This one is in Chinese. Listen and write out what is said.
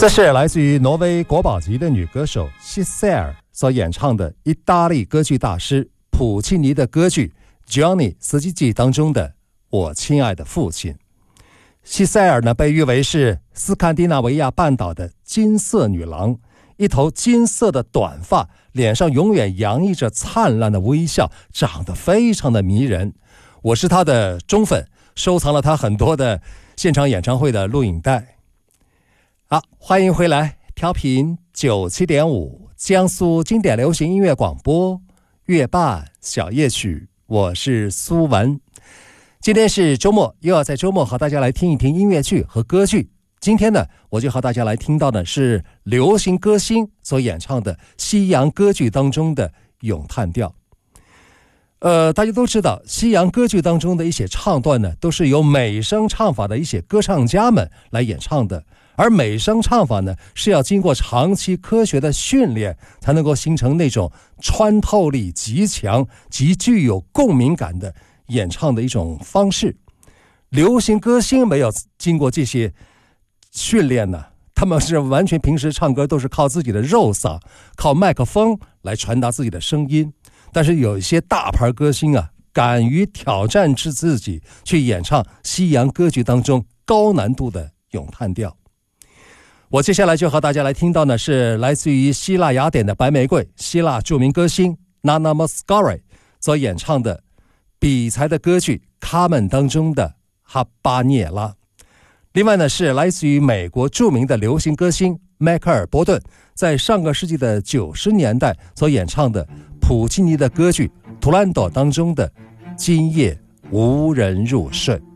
这是来自于挪威国宝级的女歌手西塞尔所演唱的意大利歌剧大师普契尼的歌剧 Gianni Schicchi 当中的我亲爱的父亲。西塞尔呢，被誉为是斯堪的纳维亚半岛的金色女郎，一头金色的短发，脸上永远洋溢着灿烂的微笑，长得非常的迷人。我是她的忠粉，收藏了她很多的现场演唱会的录影带。好，欢迎回来，调频97.5江苏经典流行音乐广播月半小夜曲，我是苏文。今天是周末，又要在周末和大家来听一听音乐剧和歌剧。今天呢，我就和大家来听到的是流行歌星所演唱的西洋歌剧当中的咏叹调。大家都知道，西洋歌剧当中的一些唱段呢，都是由美声唱法的一些歌唱家们来演唱的。而美声唱法呢，是要经过长期科学的训练，才能够形成那种穿透力极强、极具有共鸣感的演唱的一种方式。流行歌星没有经过这些训练呢，他们是完全平时唱歌都是靠自己的肉嗓，靠麦克风来传达自己的声音。但是有一些大牌歌星啊，敢于挑战自己，去演唱西洋歌剧当中高难度的咏叹调。我接下来就和大家来听到呢，是来自于希腊雅典的白玫瑰，希腊著名歌星 Nana Mouskouri 所演唱的比才的歌剧卡门当中的哈巴涅拉。另外呢，是来自于美国著名的流行歌星迈克尔·波顿在上个世纪的90年代所演唱的普契尼的歌剧图兰朵当中的今夜无人入睡。